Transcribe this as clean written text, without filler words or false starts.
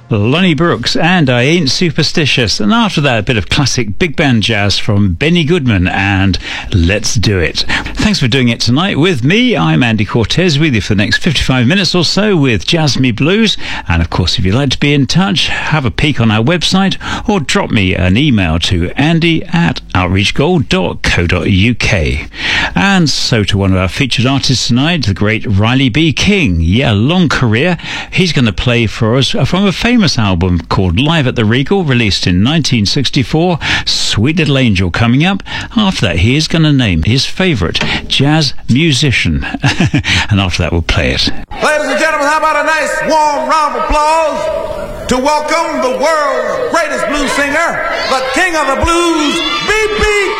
Lonnie Brooks and I Ain't Superstitious, and after that a bit of classic big band jazz from Benny Goodman and Let's Do It. Thanks for doing it tonight with me. I'm Andy Cortez with you for the next 55 minutes or so with Jazz Me Blues, and of course if you'd like to be in touch, have a peek on our website or drop me an email to andy@outreachgold.co.uk. And so to one of our featured artists tonight, the great Riley B. King. Yeah, long career. He's going to play for us from a famous album called Live at the Regal, released in 1964. Sweet Little Angel coming up. After that, he is going to name his favourite jazz musician. And after that, we'll play it. Ladies and gentlemen, how about a nice warm round of applause to welcome the world's greatest blues singer, the king of the blues, B.B.